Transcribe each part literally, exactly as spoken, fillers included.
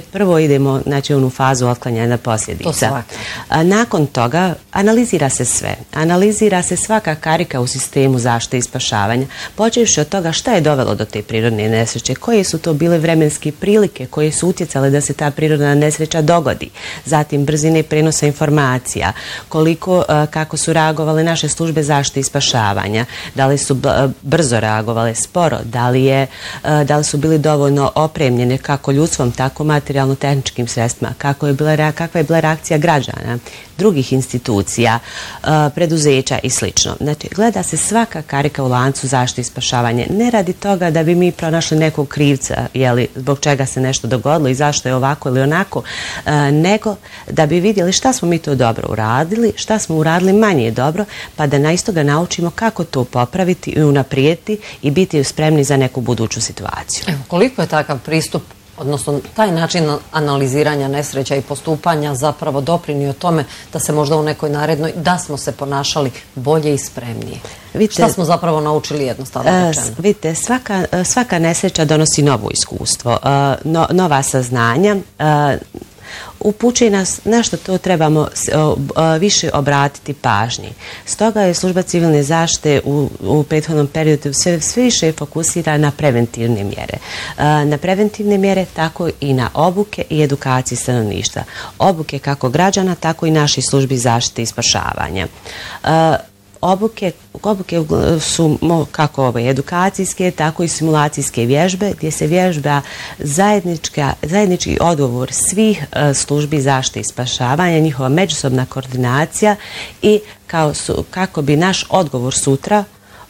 prvo idemo, znači, u fazu otklanjanja posljedica. Nakon toga analizira se sve. Analizira se svaka karika u sistemu zaštite i spašavanja. Počevši od toga šta je dovelo do te prirodne nesreće, koje su to bile vremenske prilike koje su utjecale da se ta prirodna nesreća dogodi. Zatim brzine prenosa informacija, koliko, kako su reagovale naše službe zaštite i spašavanja, da li su brzo reagovale, sporo, da li, je, da li su bili dovoljno opremljene kako ljudstvom, tako materijalno-tehničkim sredstvima, kako je bila, kakva je bila reakcija građana, drugih institucija, preduzeća i slično. Znači, gleda se svaka karika u lancu zaštite i spašavanja. Ne radi toga da bi mi pronašli nekog krivca, jeli, zbog čega se nešto dogodilo i zašto je ovako ili onako, nego da bi vidjeli šta smo mi to dobro uradili, šta smo uradili manje dobro, pa da na istoga naučimo kako to popraviti i unaprijediti i biti spremni za neku buduću situaciju. Evo, koliko je takav pristup, odnosno taj način analiziranja nesreća i postupanja zapravo doprinio tome da se možda u nekoj narednoj, da smo se ponašali bolje i spremnije? Vidite, šta smo zapravo naučili jednostavno rečeno? Vidite, svaka, svaka nesreća donosi novo iskustvo, no, nova saznanja, upućuje nas na što to trebamo više obratiti pažnji. Stoga je služba civilne zaštite u, u prethodnom periodu sve, sve više fokusira na preventivne mjere. Na preventivne mjere, tako i na obuke i edukacije stanovništva. Obuke kako građana, tako i naših službi zaštite i spašavanja. Obuke, obuke su kako ove edukacijske, tako i simulacijske vježbe, gdje se vježba zajednički odgovor svih službi zaštite i spašavanja, njihova međusobna koordinacija i kao su, kako bi naš odgovor sutra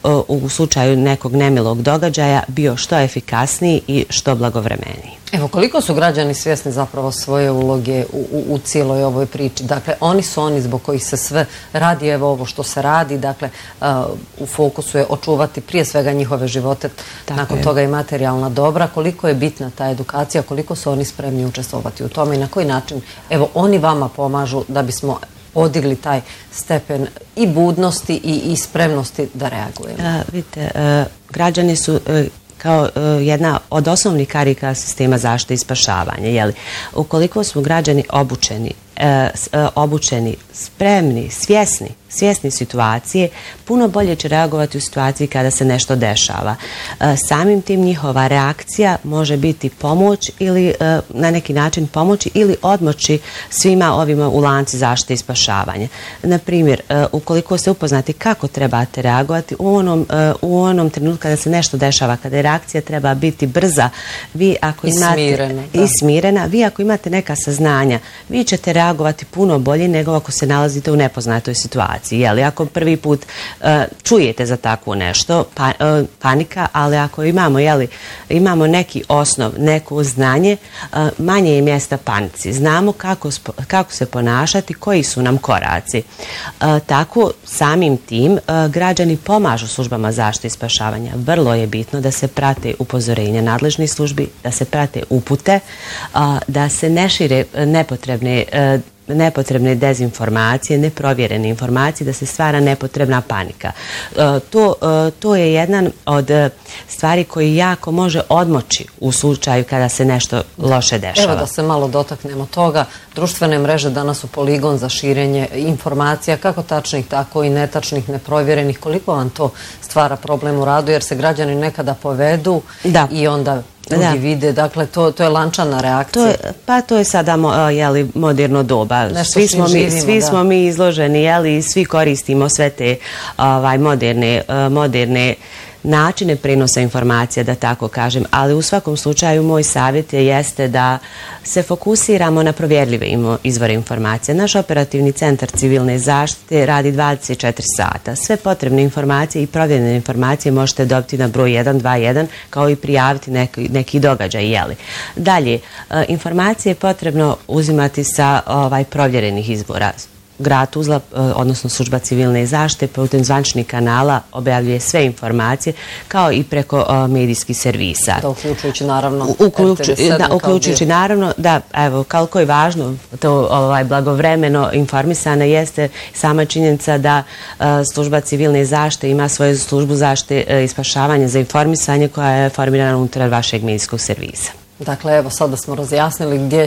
u slučaju nekog nemilog događaja bio što efikasniji i što blagovremeniji. Evo, koliko su građani svjesni zapravo svoje uloge u, u, u cijeloj ovoj priči? Dakle, oni su oni zbog kojih se sve radi, evo ovo što se radi, dakle, uh, u fokusu je očuvati prije svega njihove živote, tako nakon je. Toga i materijalna dobra. Koliko je bitna ta edukacija, koliko su oni spremni učestvovati u tome i na koji način, evo, oni vama pomažu da bismo podigli taj stepen i budnosti i, i spremnosti da reagujemo? Uh, vidite, uh, građani su uh, kao uh, jedna od osnovnih karika sistema zaštite i spašavanja. Jeli? Ukoliko smo građani obučeni, uh, uh, obučeni, spremni, svjesni, svjesni situacije, puno bolje će reagovati u situaciji kada se nešto dešava. Uh, samim tim njihova reakcija može biti pomoć ili uh, na neki način pomoći ili odmoći svima ovima u lanci zaštite i spašavanja. Na primjer, uh, ukoliko ste upoznati kako trebate reagovati u onom, uh, u onom trenutku kada se nešto dešava, kada je reakcija treba biti brza, vi ako I imate smirena, i smirena, vi ako imate neka saznanja, vi ćete reagovati puno bolje nego ako se nalazite u nepoznatoj situaciji. Jeli, ako prvi put uh, čujete za takvo nešto, pa, uh, panika, ali ako imamo, jeli, imamo neki osnov, neko znanje, uh, manje je mjesta panici. Znamo kako, kako se ponašati, koji su nam koraci. Uh, tako, samim tim, uh, građani pomažu službama zaštite i spašavanja. Vrlo je bitno da se prate upozorenja nadležnih službi, da se prate upute, uh, da se ne šire nepotrebne uh, nepotrebne dezinformacije, neprovjerene informacije, da se stvara nepotrebna panika. E, to, e, to je jedan od stvari koji jako može odmoći u slučaju kada se nešto loše dešava. Evo da se malo dotaknemo toga. Društvene mreže danas su poligon za širenje informacija, kako tačnih, tako i netačnih, neprovjerenih. Koliko vam to stvara problem u radu, jer se građani nekada povedu da. I onda ljudi da. Vide, dakle, to, to je lančana reakcija. To je, pa to je sada jeli, moderno doba. Nešto svi smo, živimo, mi, svi smo mi izloženi, jeli, i svi koristimo sve te ovaj, moderne, moderne načine prenosa informacija, da tako kažem, ali u svakom slučaju moj savjet je jeste da se fokusiramo na provjerljive izvore informacija. Naš operativni centar civilne zaštite radi dvadeset četiri sata. Sve potrebne informacije i provjerene informacije možete dobiti na broj jedan dva jedan, kao i prijaviti neki, neki događaj. Jeli. Dalje, informacije je potrebno uzimati sa ovaj, provjerenih izvora. Grad Tuzla, odnosno služba civilne zaštite, putem zvančnih kanala objavljuje sve informacije, kao i preko medijskih servisa. Da, uključujući naravno Uključu, da, uključujući naravno, da, evo, koliko je važno to ovaj, blagovremeno informisana jeste sama činjenica da uh, služba civilne zaštite ima svoju službu zaštite uh, i spašavanja za informisanje koja je formirana unutar vašeg medijskog servisa. Dakle, evo, sada smo razjasnili gdje